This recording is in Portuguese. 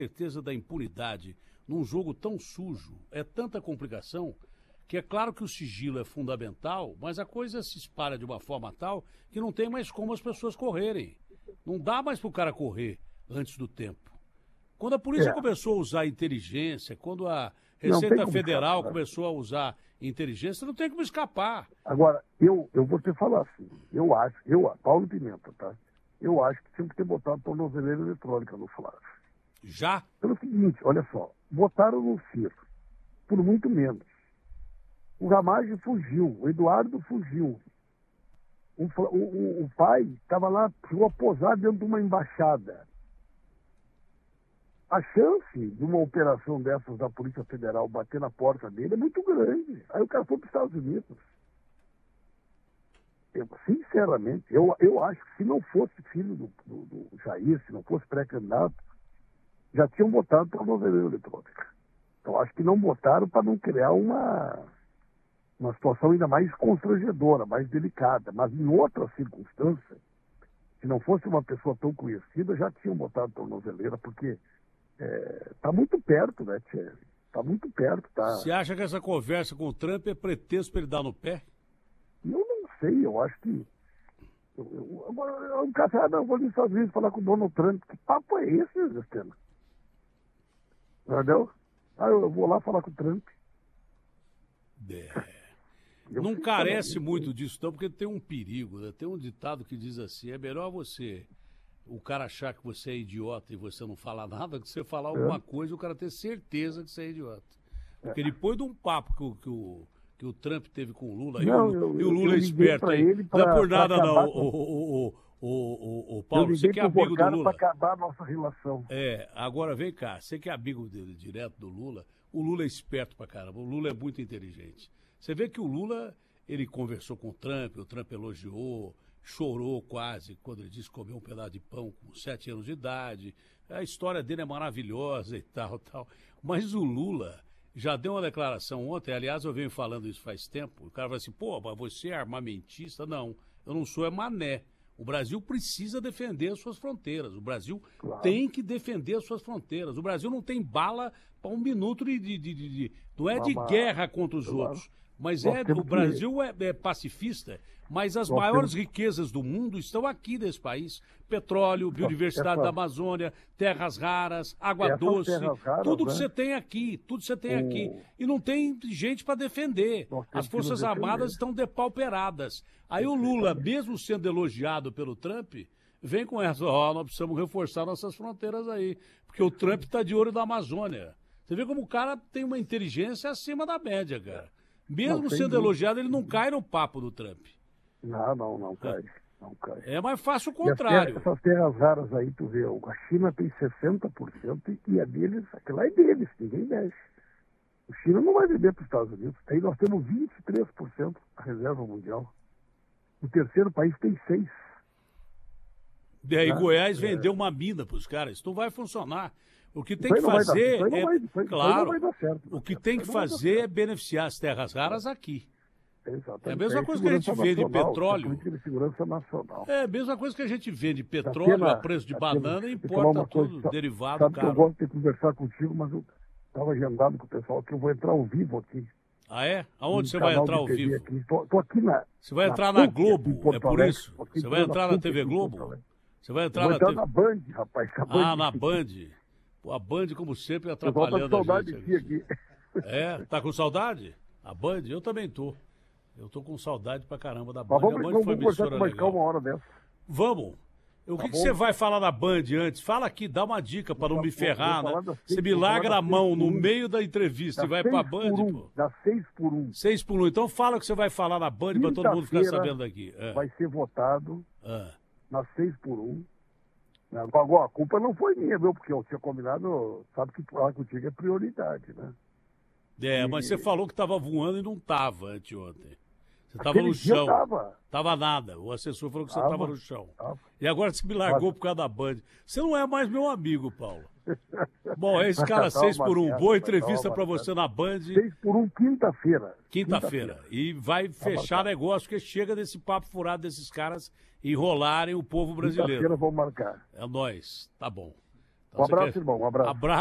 certeza da impunidade num jogo tão sujo, é tanta complicação, que é claro que o sigilo é fundamental, mas a coisa se espalha de uma forma tal que não tem mais como as pessoas correrem. Não dá mais para o cara correr antes do tempo. Quando a polícia começou a usar inteligência, quando a Receita Federal começou a usar inteligência, não tem como escapar. Agora, eu vou te falar assim, Paulo Pimenta, tá? Eu acho que tinha que ter botado tornozeleira eletrônica no Flávio. Já? Pelo seguinte, olha só, botaram no Ciro, por muito menos. O Ramagem fugiu, o Eduardo fugiu. O pai estava lá, chegou a posar dentro de uma embaixada. A chance de uma operação dessas da Polícia Federal bater na porta dele é muito grande. Aí o cara foi para os Estados Unidos. Sinceramente, eu acho que se não fosse filho do Jair, se não fosse pré-candidato, já tinham botado tornozeleira eletrônica. Então acho que não botaram para não criar uma situação ainda mais constrangedora, mais delicada. Mas em outra circunstância, se não fosse uma pessoa tão conhecida, já tinham botado tornozeleira, porque está muito perto, né, Tchê? Está muito perto, tá? Você acha que essa conversa com o Trump é pretexto para ele dar no pé? Eu não sei, eu acho que... O cara fala, não, eu vou nos Estados Unidos falar com o Donald Trump. Que papo é esse, Justino? Entendeu? Eu vou lá falar com o Trump. Não carece muito disso, não, porque tem um perigo, né? Tem um ditado que diz assim, é melhor o cara achar que você é idiota e você não fala nada, que você falar alguma coisa e o cara ter certeza que você é idiota. Porque depois de um papo que o Trump teve com o Lula, e o Lula é esperto aí, não é por nada não, o Paulo, você que é amigo do Lula. Para acabar a nossa relação. Agora vem cá, você que é amigo dele direto do Lula, o Lula é esperto pra caramba, o Lula é muito inteligente. Você vê que o Lula, ele conversou com o Trump elogiou, chorou quase quando ele disse que comeu um pedaço de pão com 7 anos de idade. A história dele é maravilhosa e tal. Mas o Lula já deu uma declaração ontem, aliás, eu venho falando isso faz tempo. O cara vai assim, pô, mas você é armamentista? Não, eu não sou mané. O Brasil precisa defender as suas fronteiras. O Brasil tem que defender as suas fronteiras. O Brasil não tem bala para um minuto não é de guerra contra os outros. Mas o Brasil é pacifista, mas as maiores riquezas do mundo estão aqui nesse país. Petróleo, biodiversidade da Amazônia, terras raras, água doce, tudo que você tem aqui, E não tem gente para defender. As Forças Armadas estão depauperadas. Aí o Lula, mesmo sendo elogiado pelo Trump, vem com essa, nós precisamos reforçar nossas fronteiras aí, porque o Trump está de olho na Amazônia. Você vê como o cara tem uma inteligência acima da média, cara. Mesmo sendo elogiado, ele não cai no papo do Trump. Não cai. Não cai. É mais fácil o contrário. Essas terras raras aí, tu vê, a China tem 60% e a deles, aquilo lá é deles, ninguém mexe. A China não vai vender para os Estados Unidos. Aí nós temos 23% da reserva mundial. O terceiro país tem 6%. E aí Goiás vendeu uma mina para os caras. Isso não vai funcionar. O que tem que fazer o que tem que fazer é beneficiar as terras raras aqui. Exatamente. É a mesma coisa que a gente vende petróleo. De segurança nacional. É a mesma coisa que a gente vende petróleo a preço de banana e importa tudo derivado caro. Sabe que eu gosto de conversar contigo, mas eu estava agendado com o pessoal que eu vou entrar ao vivo aqui. Ah, é? Aonde você vai entrar ao vivo? Estou aqui Você vai entrar na Globo, é por isso? Você vai entrar na TV Globo? Você vai entrar na Band, rapaz. Na Band. Pô, a Band, como sempre, atrapalhando com saudade a gente. De aqui. Tá com saudade? A Band? Eu também tô. Eu tô com saudade pra caramba da Band. Mas vamos conversar com mais calma uma hora dessa. Vamos. O que você vai falar na Band antes? Fala aqui, dá uma dica para não me ferrar, né? Você me larga a mão no meio da entrevista e vai pra Band, pô. Dá 6x1. 6x1. Então fala o que você vai falar na Band pra todo mundo ficar sabendo daqui. Vai ser votado na 6x1. Agora, a culpa não foi minha, viu? Porque eu tinha combinado, sabe que falar contigo é prioridade, né? Mas você falou que estava voando e não estava anteontem. Você estava no chão. Tava nada. O assessor falou que você estava no chão. E agora você me largou por causa da Band. Você não é mais meu amigo, Paulo. Bom, é esse cara 6x1. Boa entrevista para você na Band. 6x1, quinta-feira. Quinta-feira. E vai fechar negócio, porque chega desse papo furado desses caras enrolarem o povo brasileiro. Quinta-feira vamos marcar. É nóis. Tá bom. Um abraço, irmão. Um abraço.